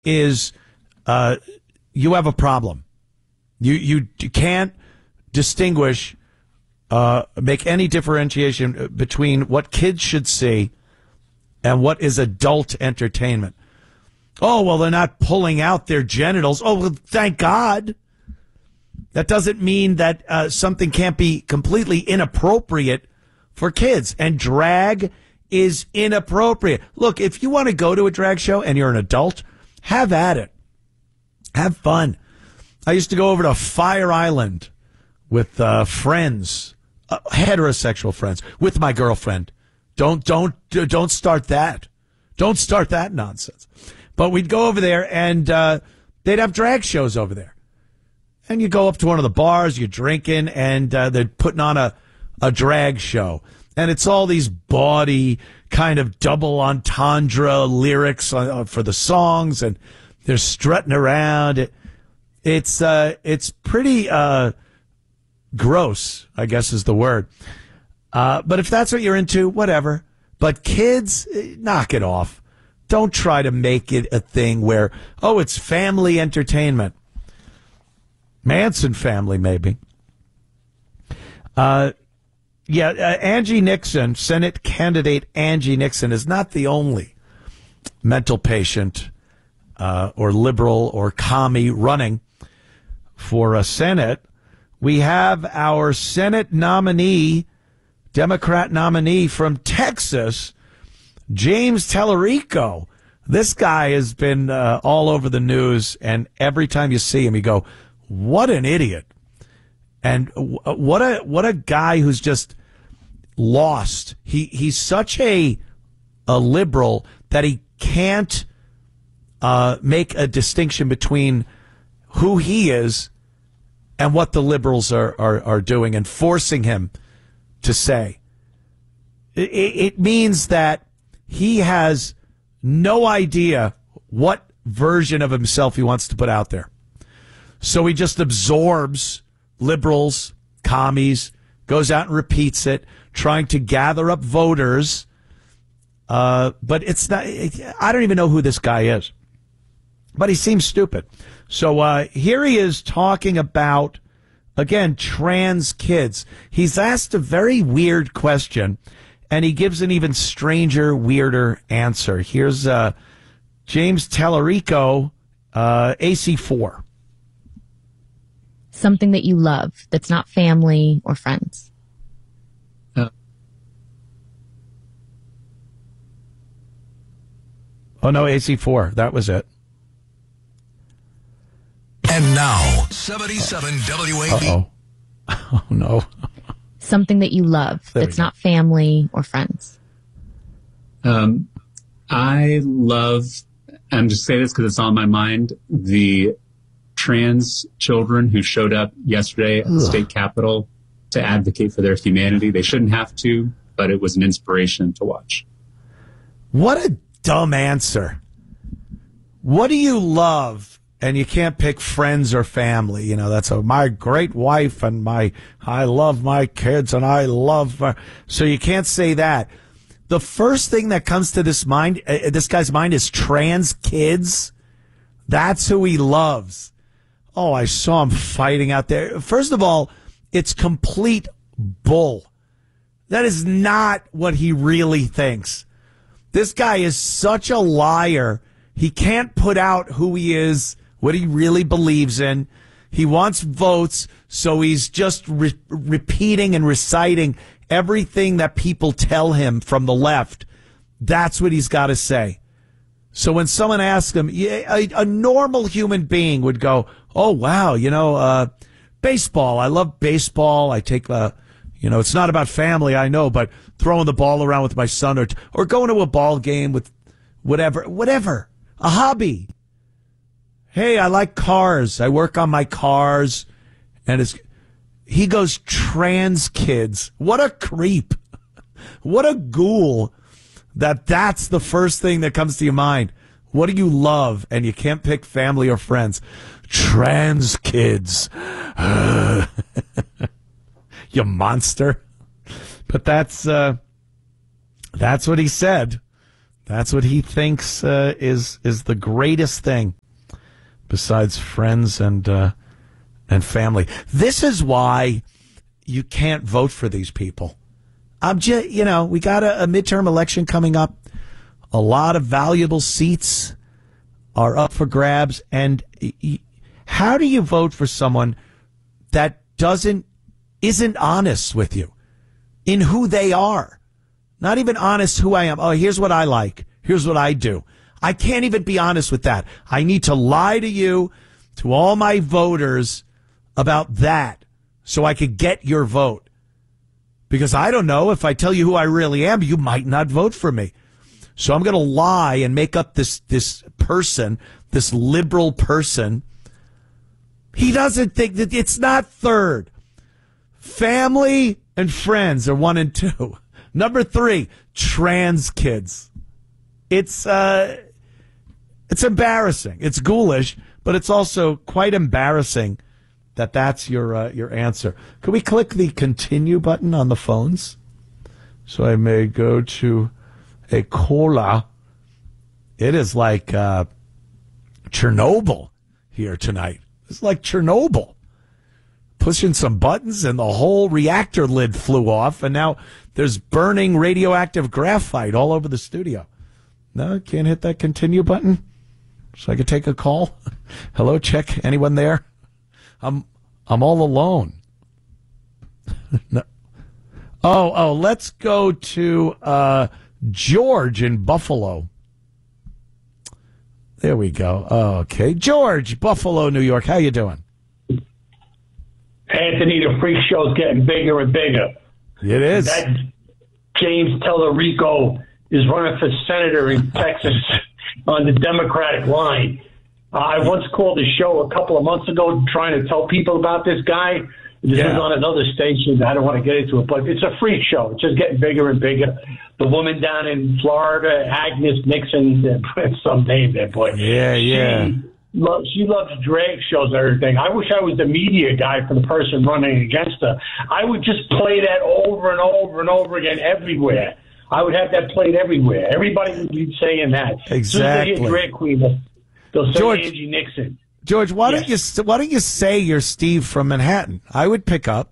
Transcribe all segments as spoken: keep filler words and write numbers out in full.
is uh, you have a problem. You you can't distinguish, uh, make any differentiation between what kids should see and what is adult entertainment. Oh, well, they're not pulling out their genitals. Oh, well, thank God. That doesn't mean that uh, something can't be completely inappropriate for kids. And drag is inappropriate. Look, if you want to go to a drag show and you're an adult, have at it. Have fun. I used to go over to Fire Island with uh, friends, uh, heterosexual friends, with my girlfriend. Don't don't don't start that. Don't start that nonsense. But we'd go over there, and uh, they'd have drag shows over there. And you go up to one of the bars, you're drinking, and uh, they're putting on a, a drag show. And it's all these bawdy kind of double entendre lyrics uh, for the songs, and they're strutting around. It, it's uh, it's pretty uh, gross, I guess is the word. Uh, but if that's what you're into, whatever. But kids, knock it off. Don't try to make it a thing where, oh, it's family entertainment. Manson family, maybe. Uh, yeah, uh, Angie Nixon, Senate candidate Angie Nixon, is not the only mental patient uh, or liberal or commie running for a Senate. We have our Senate nominee, Democrat nominee from Texas, James Tallarico. This guy has been uh, all over the news, and every time you see him, you go, what an idiot. And w- what a what a guy who's just lost. He he's such a a liberal that he can't uh, make a distinction between who he is and what the liberals are, are, are doing and forcing him to say. It, it means that he has no idea what version of himself he wants to put out there. So he just absorbs liberals, commies, goes out and repeats it, trying to gather up voters. Uh, but it's not, I don't even know who this guy is. But he seems stupid. So uh, here he is talking about, again, trans kids. He's asked a very weird question, and he gives an even stranger, weirder answer. Here's uh, James Tallarico, uh, A C four. Something that you love that's not family or friends. Uh, oh, no, A C four. That was it. And now, seventy-seven W A B. Uh-oh. Oh, no. Something that you love There that's not family or friends. Um, I love, I'm just saying this because it's on my mind, the trans children who showed up yesterday at the Ugh. state capitol to advocate for their humanity. They shouldn't have to, but it was an inspiration to watch. What a dumb answer. What do you love? And you can't pick friends or family. You know, that's a, my great wife and my, I love my kids and I love my, so you can't say that. The first thing that comes to this mind, uh, this guy's mind is trans kids. That's who he loves. Oh, I saw him fighting out there. First of all, it's complete bull. That is not what he really thinks. This guy is such a liar. He can't put out who he is, what he really believes in. He wants votes, so he's just re- repeating and reciting everything that people tell him from the left. That's what he's got to say. So when someone asks him, a, a normal human being would go, oh, wow, you know, uh, baseball. I love baseball. I take, uh, you know, it's not about family, I know, but throwing the ball around with my son or, or going to a ball game with whatever, whatever, a hobby. Hey, I like cars. I work on my cars. And it's, he goes, trans kids. What a creep. What a ghoul that that's the first thing that comes to your mind. What do you love? And you can't pick family or friends. Trans kids. Uh, you monster. But that's, uh, that's what he said. That's what he thinks uh, is is the greatest thing besides friends and uh, and family. This is why you can't vote for these people. I'm just, you know, we got a, a midterm election coming up. A lot of valuable seats are up for grabs. And how do you vote for someone that doesn't, isn't honest with you in who they are? Not even honest who I am. Oh, here's what I like. Here's what I do. I can't even be honest with that. I need to lie to you, to all my voters about that so I could get your vote. Because I don't know, if I tell you who I really am, you might not vote for me. So I'm going to lie and make up this, this person, this liberal person. He doesn't think that it's not third. Family and friends are one and two. Number three, trans kids. It's uh, it's embarrassing. It's ghoulish, but it's also quite embarrassing that that's your uh, your answer. Can we click the continue button on the phones? So I may go to a cola. It is like uh, Chernobyl here tonight. It's like Chernobyl. Pushing some buttons and the whole reactor lid flew off, and now there's burning radioactive graphite all over the studio. No, can't hit that continue button? So I could take a call? Hello, check. Anyone there? I'm I'm all alone. No. Oh, oh, let's go to uh, George in Buffalo. There we go. Okay. George, Buffalo, New York. How you doing? Anthony, the freak show's getting bigger and bigger. It is. That James Tellerico is running for senator in Texas on the Democratic line. Uh, I once called the show a couple of months ago trying to tell people about this guy. This Yeah. is on another station. I don't want to get into it, but it's a freak show. It's just getting bigger and bigger. The woman down in Florida, Agnes Nixon, some name there, boy. Yeah, yeah. She, lo- she loves drag shows and everything. I wish I was the media guy for the person running against her. I would just play that over and over and over again everywhere. I would have that played everywhere. Everybody would be saying that. Exactly. As soon as they hear drag queen, they'll, they'll say George- Angie Nixon. George, why Yes. don't you why don't you say you're Steve from Manhattan? I would pick up.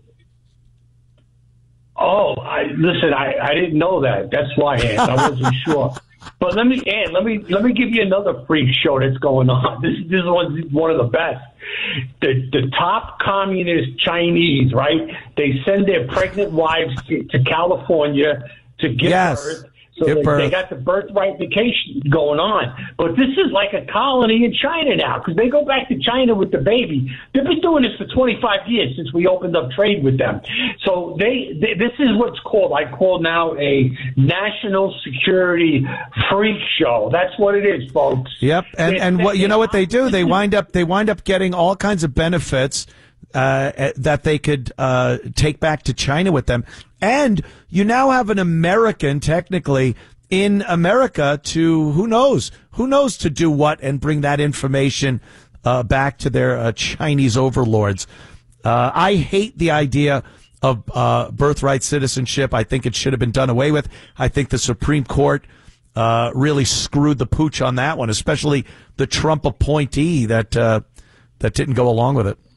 Oh, I, listen, I, I didn't know that. That's why, Ann. I wasn't sure. But let me, Ann, let me let me give you another freak show that's going on. This this one's one of the best. The the top communist Chinese, right? They send their pregnant wives to, to California to give Yes. birth. So Give they, birth. they got the birthright vacation going on. But this is like a colony in China now because they go back to China with the baby. They've been doing this for twenty-five years since we opened up trade with them. So they, they this is what's called, I call now a national security freak show. That's what it is, folks. Yep, and They- and they- what you know what they do? They wind up they wind up getting all kinds of benefits uh, that they could uh, take back to China with them. And you now have an American, technically, in America to, who knows, who knows to do what and bring that information uh, back to their uh, Chinese overlords. Uh, I hate the idea of uh, birthright citizenship. I think it should have been done away with. I think the Supreme Court uh, really screwed the pooch on that one, especially the Trump appointee that uh, that didn't go along with it.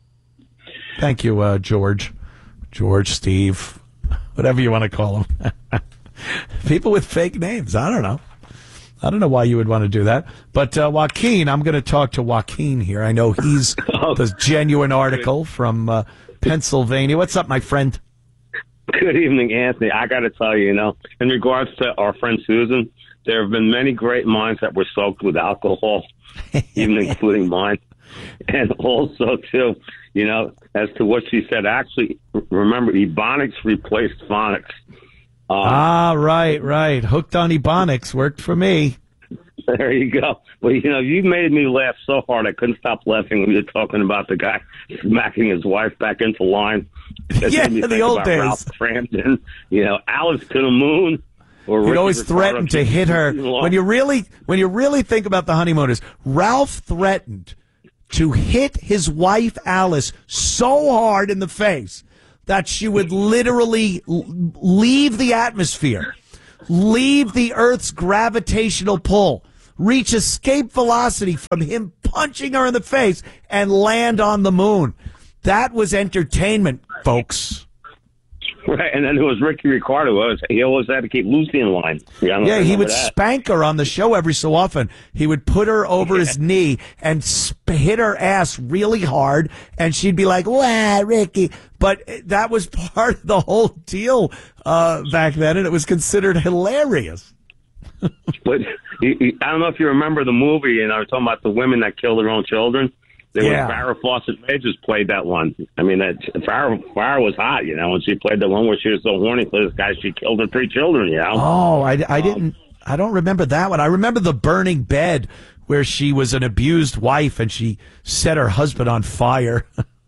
Thank you, uh, George. George, Steve, whatever you want to call them. People with fake names. I don't know. I don't know why you would want to do that. But uh, Joaquin, I'm going to talk to Joaquin here. I know he's the genuine article from uh, Pennsylvania. What's up, my friend? Good evening, Anthony. I got to tell you, you know, in regards to our friend Susan, there have been many great minds that were soaked with alcohol, even including mine. And also, too, you know, as to what she said, actually, remember, Ebonics replaced phonics. Um, Ah, right, right. Hooked on Ebonics worked for me. There you go. Well, you know, you made me laugh so hard I couldn't stop laughing when you were talking about the guy smacking his wife back into line. That Yeah, made me the think old about days. Ralph Crampton, you know, Alice to the Moon. Or He'd Ricky always Ricardo threaten to hit her. When you really, when you really think about the honeymooners, Ralph threatened to hit his wife Alice so hard in the face that she would literally l- leave the atmosphere. leave the Earth's gravitational pull, reach escape velocity from him punching her in the face, and land on the moon. That was entertainment, folks. Right, and then there was Ricky Ricardo. Was he always had to keep Lucy in line? Yeah, yeah he would that. spank her on the show every so often. He would put her over yeah. his knee and sp- hit her ass really hard, and she'd be like, "Wow, Ricky!" But that was part of the whole deal uh, back then, and it was considered hilarious. But I don't know if you remember the movie, and I was talking about the women that killed their own children. There yeah. was Farrah Fawcett Majors played that one. I mean, that Farrah, Farrah was hot, you know, and she played the one where she was so horny for this guy, she killed her three children, you know. Oh, I, I didn't, I don't remember that one. I remember the burning bed where she was an abused wife and she set her husband on fire.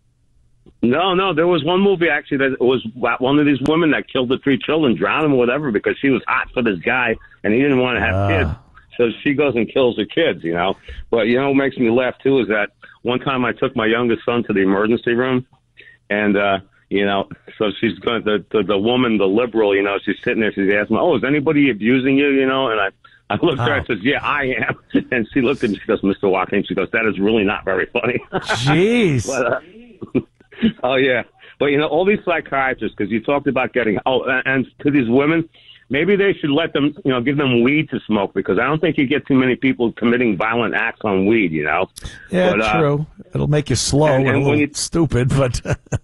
No, no, there was one movie actually that was one of these women that killed the three children, drowned them or whatever, because she was hot for this guy and he didn't want to have uh. kids. So she goes and kills the kids, you know. But, you know, what makes me laugh, too, is that one time I took my youngest son to the emergency room, and, uh, you know, so she's going to, the, the woman, the liberal, you know, she's sitting there, she's asking, oh, is anybody abusing you, you know? And I, I looked at her and says, yeah, I am. And she looked at me, she goes, Mister Joaquin, she goes, that is really not very funny. Jeez. but, uh, oh, yeah. But, you know, all these psychiatrists, because you talked about getting, oh, and, and to these women, maybe they should let them, you know, give them weed to smoke, because I don't think you get too many people committing violent acts on weed, you know. Yeah, but, true. Uh, It'll make you slow and, and, and a little you, stupid, but...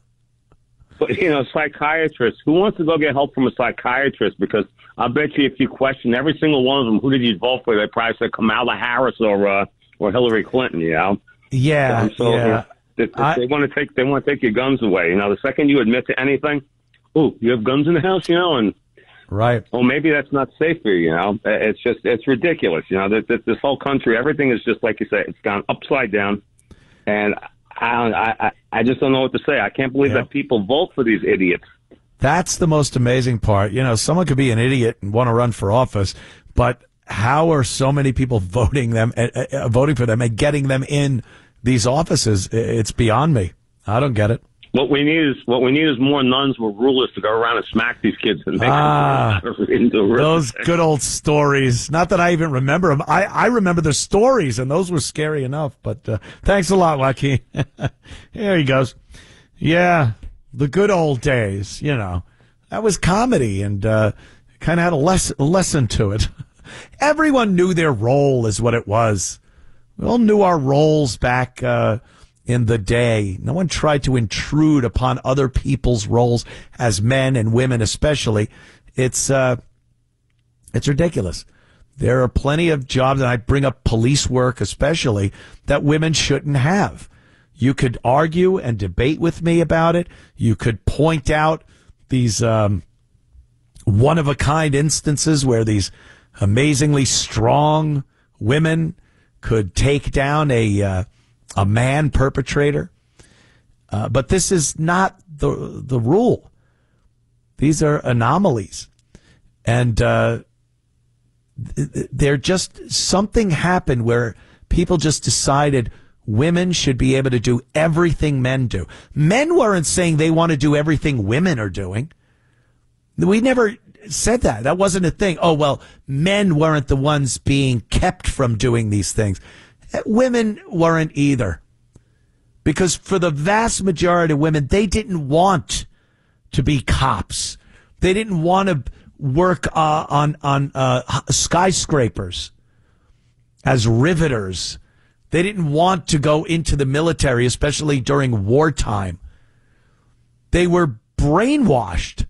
but, you know, psychiatrists, who wants to go get help from a psychiatrist? Because I'll bet you if you question every single one of them, who did you vote for, they probably say Kamala Harris or uh, or Hillary Clinton, you know. Yeah, so, yeah. You know, if, if I, they want to take they want to take your guns away. You know, the second you admit to anything, oh, you have guns in the house, you know, and... Right. Well, maybe that's not safe for you, you know. It's just, it's ridiculous, you know. That this whole country, everything is just like you say, it's gone upside down, and I, I, I just don't know what to say. I can't believe yeah. that people vote for these idiots. That's the most amazing part. You know, someone could be an idiot and want to run for office, but how are so many people voting them, uh, uh, voting for them, and getting them in these offices? It's beyond me. I don't get it. What we need is what we need is more nuns with rulers to go around and smack these kids and make ah, them into those good old stories. Not that I even remember them. I, I remember the stories, and those were scary enough. But uh, thanks a lot, Joaquin. Here he goes. Yeah, the good old days. You know, that was comedy, and uh, kind of had a lesson, lesson to it. Everyone knew their role, is what it was. We all knew our roles back. Uh, In the day, no one tried to intrude upon other people's roles as men and women, especially. It's uh, it's ridiculous. There are plenty of jobs, and I bring up police work especially, that women shouldn't have. You could argue and debate with me about it. You could point out these um, one-of-a-kind instances where these amazingly strong women could take down a uh, a man perpetrator. Uh, but this is not the the rule. These are anomalies. And uh, they're just, something happened where people just decided women should be able to do everything men do. Men weren't saying they want to do everything women are doing. We never said that. That wasn't a thing. Oh, well, men weren't the ones being kept from doing these things. Women weren't either. Because for the vast majority of women, they didn't want to be cops. They didn't want to work uh, on, on uh, skyscrapers as riveters. They didn't want to go into the military, especially during wartime. They were brainwashed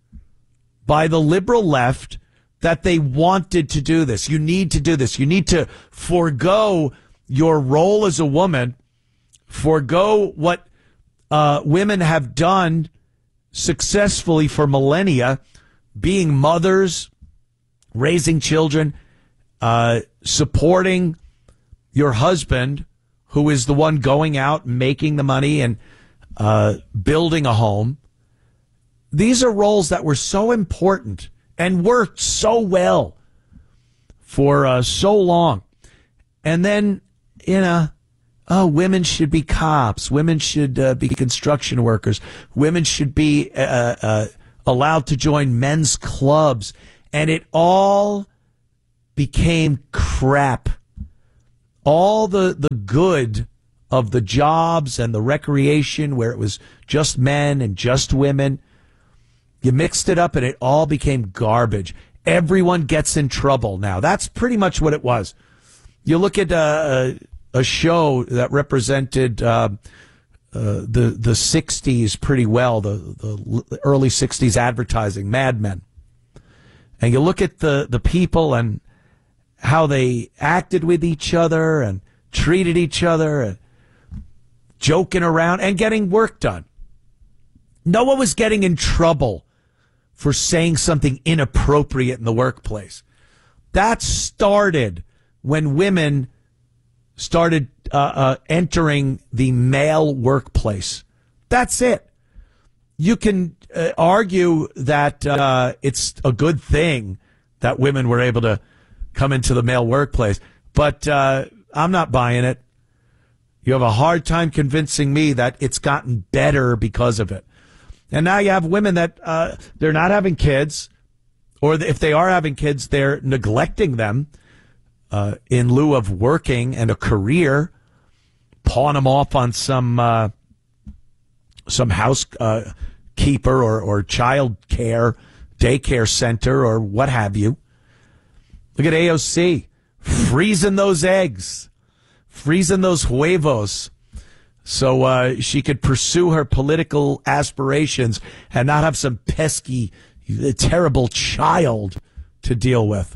by the liberal left that they wanted to do this. You need to do this. You need to forego your role as a woman, forego what uh, women have done successfully for millennia, being mothers, raising children, uh, supporting your husband, who is the one going out, making the money, and uh, building a home. These are roles that were so important and worked so well for uh, so long. And then, you know, oh, women should be cops. Women should uh, be construction workers. Women should be uh, uh, allowed to join men's clubs And it all became crap. All the, the good of the jobs and the recreation where it was just men and just women, you mixed it up and it all became garbage. Everyone gets in trouble now. That's pretty much what it was. You look at a, a show that represented uh, uh, the the sixties pretty well, the, the early sixties advertising, Mad Men. And you look at the, the people and how they acted with each other and treated each other and joking around and getting work done. No one was getting in trouble for saying something inappropriate in the workplace. That started when women started uh, uh, entering the male workplace. That's it. You can uh, argue that uh, it's a good thing that women were able to come into the male workplace, but uh, I'm not buying it. You have a hard time convincing me that it's gotten better because of it. And now you have women that uh, they're not having kids, or if they are having kids, they're neglecting them uh, in lieu of working and a career, pawn them off on some uh, some house uh, keeper or, or child care, daycare center or what have you. Look at A O C, freezing those eggs, freezing those huevos, so uh, she could pursue her political aspirations and not have some pesky, terrible child to deal with.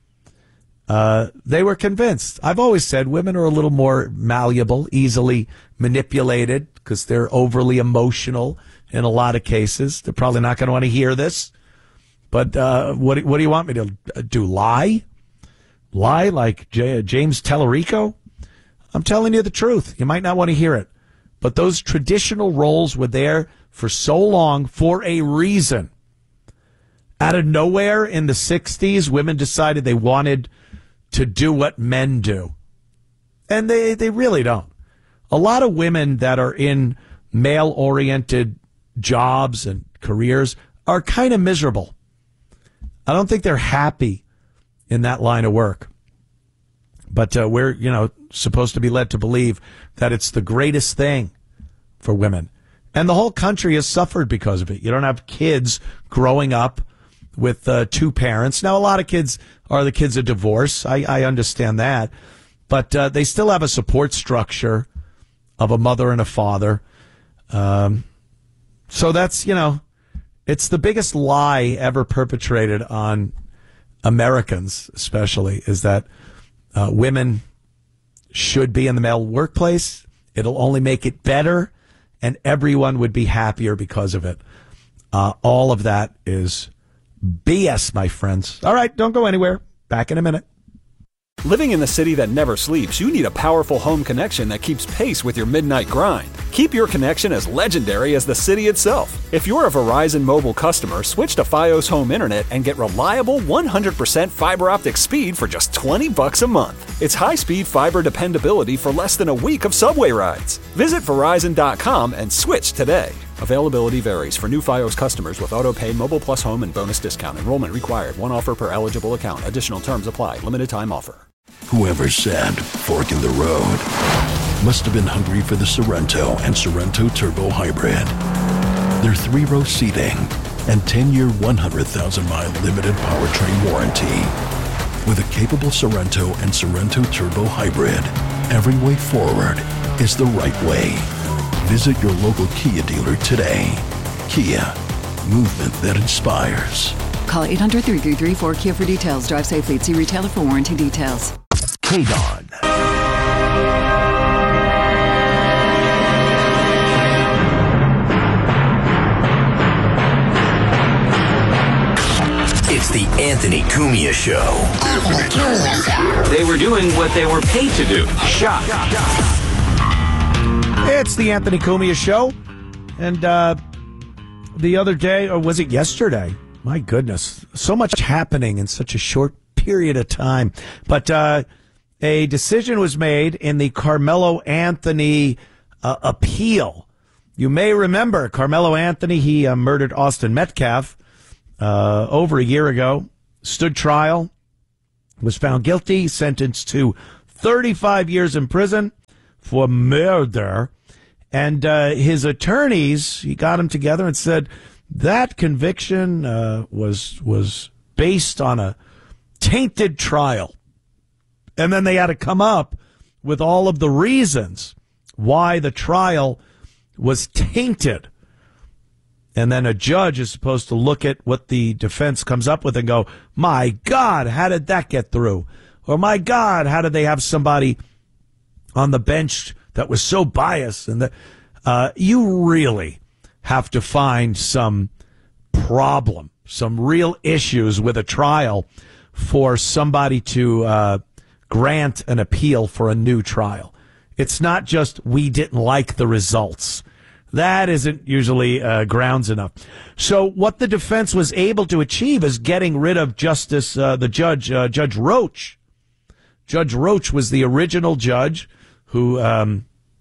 Uh, they were convinced. I've always said women are a little more malleable, easily manipulated, because they're overly emotional in a lot of cases. They're probably not going to want to hear this. But uh, what, what do you want me to do, lie? Lie like J- James Tellerico? I'm telling you the truth. You might not want to hear it. But those traditional roles were there for so long for a reason. Out of nowhere in the sixties, women decided they wanted to do what men do. And they, they really don't. A lot of women that are in male-oriented jobs and careers are kind of miserable. I don't think they're happy in that line of work. But uh, we're, you know, supposed to be led to believe that it's the greatest thing for women. And the whole country has suffered because of it. You don't have kids growing up with uh, two parents. Now, a lot of kids are the kids of divorce. I, I understand that. But uh, they still have a support structure of a mother and a father. Um, so that's, you know, it's the biggest lie ever perpetrated on Americans, especially, is that uh, women should be in the male workplace. It'll only make it better, and everyone would be happier because of it. Uh, all of that is B S, my friends. All right, don't go anywhere. Back in a minute. Living in the city that never sleeps, you need a powerful home connection that keeps pace with your midnight grind. Keep your connection as legendary as the city itself. If you're a Verizon Mobile customer, switch to Fios Home Internet and get reliable one hundred percent fiber optic speed for just twenty bucks a month. It's high-speed fiber dependability for less than a week of subway rides. Visit Verizon dot com and switch today. Availability varies. For new Fios customers with AutoPay, Mobile Plus Home, and bonus discount. Enrollment required. One offer per eligible account. Additional terms apply. Limited time offer. Whoever said fork in the road must have been hungry for the Sorrento and Sorrento Turbo Hybrid. Their three-row seating and ten-year, one hundred thousand mile limited powertrain warranty. With a capable Sorrento and Sorrento Turbo Hybrid, every way forward is the right way. Visit your local Kia dealer today. Kia, movement that inspires. Call eight hundred, three three three, four Kia for details. Drive safely. See retailer for warranty details. K-Don. It's the Anthony Cumia Show. They were doing what they were paid to do. Shop. It's the Anthony Cumia Show. And uh, the other day, or was it yesterday? My goodness. So much happening in such a short period of time. But uh, a decision was made in the Carmelo Anthony uh, appeal. You may remember Carmelo Anthony, he uh, murdered Austin Metcalf uh, over a year ago, stood trial, was found guilty, sentenced to thirty-five years in prison for murder. And uh, his attorneys, he got them together and said that conviction uh, was was based on a tainted trial. And then they had to come up with all of the reasons why the trial was tainted. And then a judge is supposed to look at what the defense comes up with and go, my God, how did that get through? Or my God, how did they have somebody on the bench that was so biased? And that uh, you really have to find some problem, some real issues with a trial for somebody to uh, grant an appeal for a new trial. It's not just we didn't like the results. That isn't usually uh, grounds enough. So what the defense was able to achieve is getting rid of Justice, uh, the judge, uh, Judge Roach. Judge Roach was the original judge who um,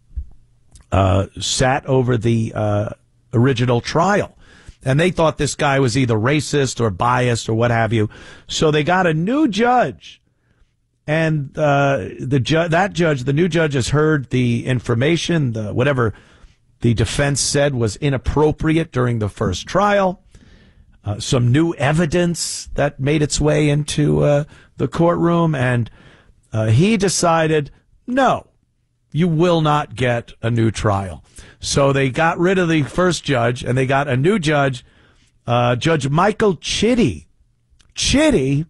uh, sat over the uh, original trial. And they thought this guy was either racist or biased or what have you. So they got a new judge. And uh, the ju- that judge, the new judge, has heard the information, the whatever the defense said was inappropriate during the first trial, uh, some new evidence that made its way into uh, the courtroom, and uh, he decided, no, you will not get a new trial. So they got rid of the first judge, and they got a new judge, uh, Judge Michael Chitty. Chitty?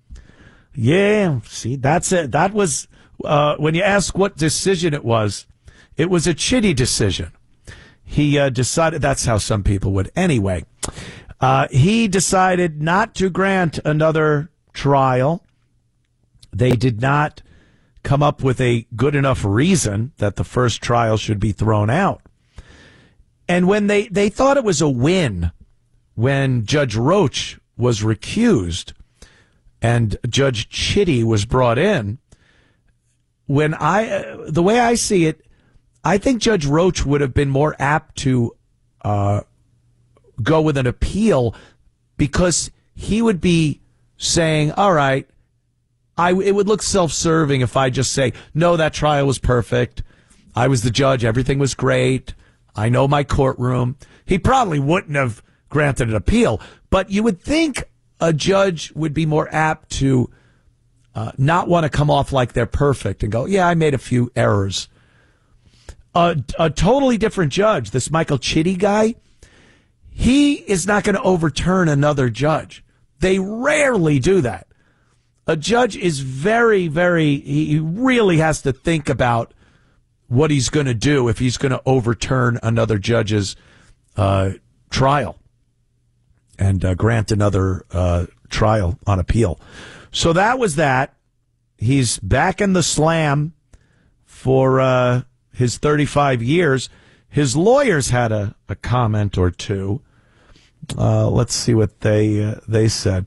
Yeah, see, that's it. That was, uh, when you ask what decision it was, it was a Chitty decision. He uh, decided, that's how some people would. Anyway, uh, he decided not to grant another trial. They did not come up with a good enough reason that the first trial should be thrown out. And when they, they thought it was a win when Judge Roach was recused and Judge Chitty was brought in, when I, uh, the way I see it, I think Judge Roach would have been more apt to uh, go with an appeal because he would be saying, all right, I, it would look self-serving if I just say, no, that trial was perfect. I was the judge. Everything was great. I know my courtroom. He probably wouldn't have granted an appeal, but you would think a judge would be more apt to uh, not want to come off like they're perfect and go, yeah, I made a few errors. A, a totally different judge, this Michael Chitty guy, he is not going to overturn another judge. They rarely do that. A judge is very, very, he really has to think about what he's going to do if he's going to overturn another judge's uh, trial and uh, grant another uh, trial on appeal. So that was that. He's back in the slam for uh, his thirty-five years. His lawyers had a, a comment or two. Uh, let's see what they uh, they said.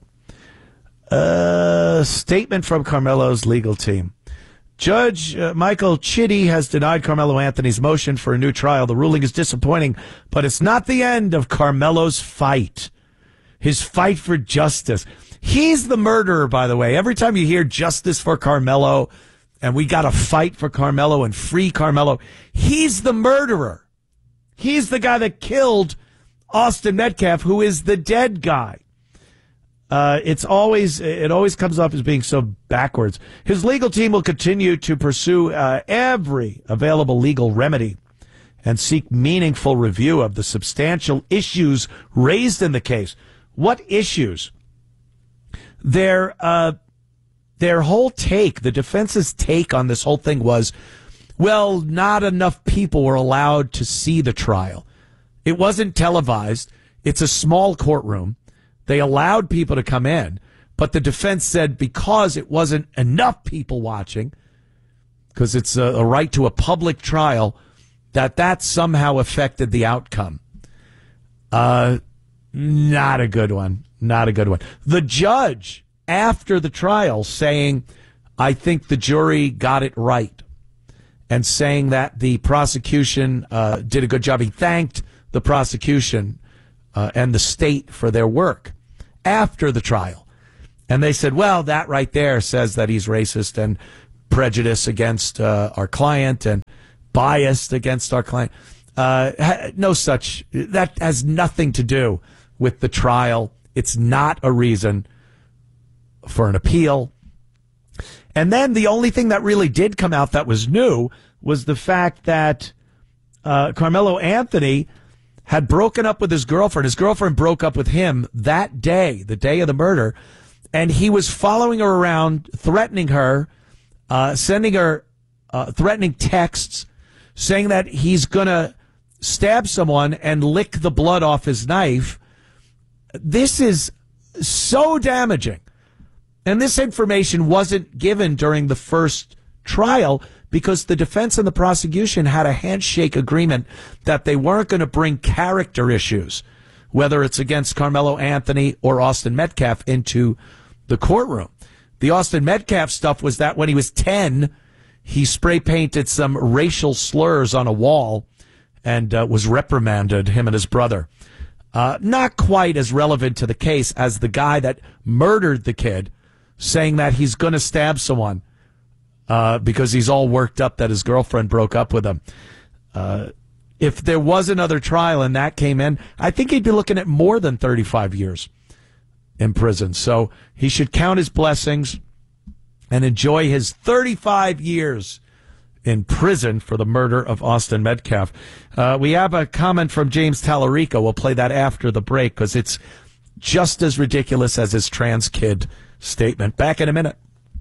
A uh, statement from Carmelo's legal team. Judge uh, Michael Chitty has denied Carmelo Anthony's motion for a new trial. The ruling is disappointing, but it's not the end of Carmelo's fight. His fight for justice. He's the murderer, by the way. Every time you hear justice for Carmelo, and we got to fight for Carmelo and free Carmelo, he's the murderer. He's the guy that killed Austin Metcalf, who is the dead guy. Uh, it's always, it always comes off as being so backwards. His legal team will continue to pursue uh, every available legal remedy and seek meaningful review of the substantial issues raised in the case. What issues? Their, uh, their whole take, the defense's take on this whole thing was, well, not enough people were allowed to see the trial. It wasn't televised. It's a small courtroom. They allowed people to come in, but the defense said because it wasn't enough people watching, because it's a, a right to a public trial, that that somehow affected the outcome. Uh, not a good one. Not a good one. The judge, after the trial, saying, I think the jury got it right, and saying that the prosecution uh, did a good job. He thanked the prosecution Uh, and the state for their work after the trial. And they said, well, that right there says that he's racist and prejudiced against uh, our client and biased against our client. Uh, ha- no such. That has nothing to do with the trial. It's not a reason for an appeal. And then the only thing that really did come out that was new was the fact that uh, Carmelo Anthony had broken up with his girlfriend. His girlfriend broke up with him that day, the day of the murder. And he was following her around, threatening her, uh, sending her uh, threatening texts, saying that he's going to stab someone and lick the blood off his knife. This is so damaging. And this information wasn't given during the first trial because the defense and the prosecution had a handshake agreement that they weren't going to bring character issues, whether it's against Carmelo Anthony or Austin Metcalf, into the courtroom. The Austin Metcalf stuff was that when he was ten, he spray painted some racial slurs on a wall and uh, was reprimanded, him and his brother. Uh, not quite as relevant to the case as the guy that murdered the kid, saying that he's going to stab someone uh, because he's all worked up that his girlfriend broke up with him. Uh, if there was another trial and that came in, I think he'd be looking at more than thirty-five years in prison. So he should count his blessings and enjoy his thirty-five years in prison for the murder of Austin Metcalf. Uh, we have a comment from James Tallarico. We'll play that after the break because it's just as ridiculous as his trans kid statement. Back in a minute.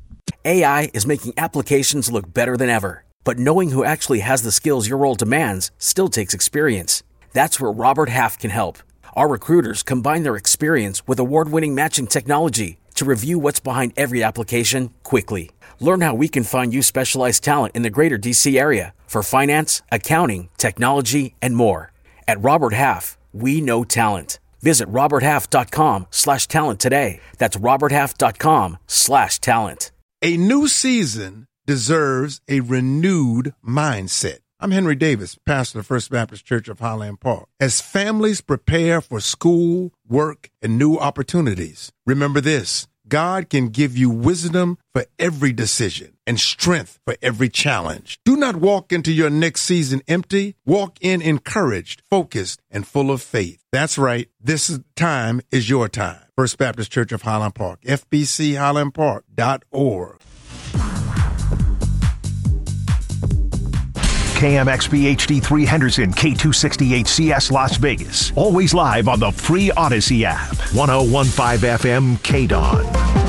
A I is making applications look better than ever. But knowing who actually has the skills your role demands still takes experience. That's where Robert Half can help. Our recruiters combine their experience with award-winning matching technology to review what's behind every application quickly. Learn how we can find you specialized talent in the greater D C area for finance, accounting, technology, and more. At Robert Half, we know talent. Visit roberthalf.com slash talent today. That's roberthalf.com slash talent. A new season deserves a renewed mindset. I'm Henry Davis, pastor of First Baptist Church of Highland Park. As families prepare for school, work, and new opportunities, remember this: God can give you wisdom for every decision and strength for every challenge. Do not walk into your next season empty. Walk in encouraged, focused, and full of faith. That's right. This is, time is your time. First Baptist Church of Highland Park, f b c highland park dot org. K M X B H D three Henderson, K two sixty-eight C S Las Vegas. Always live on the free Odyssey app. ten fifteen F M K D O N.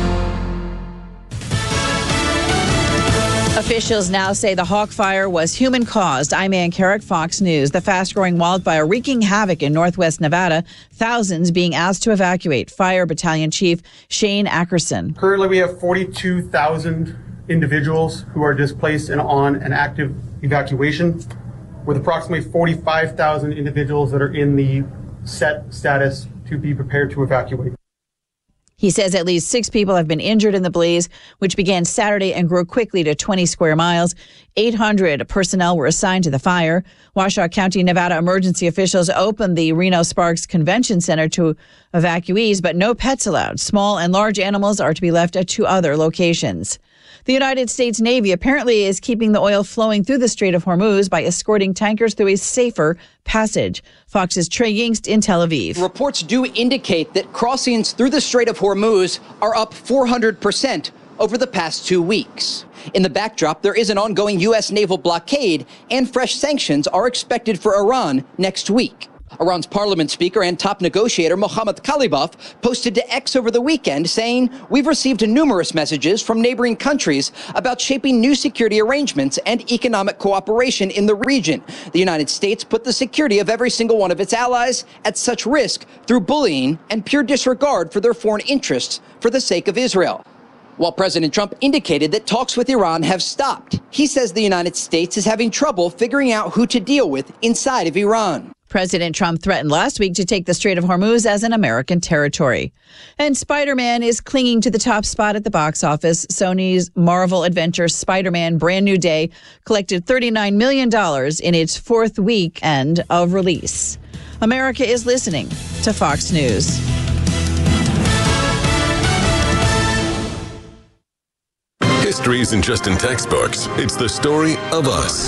Officials now say the Hawk Fire was human-caused. I'm Ann Carrick, Fox News. The fast-growing wildfire wreaking havoc in northwest Nevada. Thousands being asked to evacuate. Fire Battalion Chief Shane Ackerson. Currently, we have forty-two thousand individuals who are displaced and on an active evacuation, with approximately forty-five thousand individuals that are in the set status to be prepared to evacuate. He says at least six people have been injured in the blaze, which began Saturday and grew quickly to twenty square miles. eight hundred personnel were assigned to the fire. Washoe County, Nevada emergency officials opened the Reno Sparks Convention Center to evacuees, but no pets allowed. Small and large animals are to be left at two other locations. The United States Navy apparently is keeping the oil flowing through the Strait of Hormuz by escorting tankers through a safer passage. Fox's Trey Yingst in Tel Aviv. Reports do indicate that crossings through the Strait of Hormuz are up four hundred percent over the past two weeks. In the backdrop, there is an ongoing U S naval blockade, and fresh sanctions are expected for Iran next week. Iran's parliament speaker and top negotiator Mohammad Khalibaf posted to X over the weekend saying, "We've received numerous messages from neighboring countries about shaping new security arrangements and economic cooperation in the region. The United States put the security of every single one of its allies at such risk through bullying and pure disregard for their foreign interests for the sake of Israel." While President Trump indicated that talks with Iran have stopped, he says the United States is having trouble figuring out who to deal with inside of Iran. President Trump threatened last week to take the Strait of Hormuz as an American territory. And Spider-Man is clinging to the top spot at the box office. Sony's Marvel adventure Spider-Man Brand New Day collected thirty-nine million dollars in its fourth weekend of release. America is listening to Fox News. History isn't just in textbooks, it's the story of us.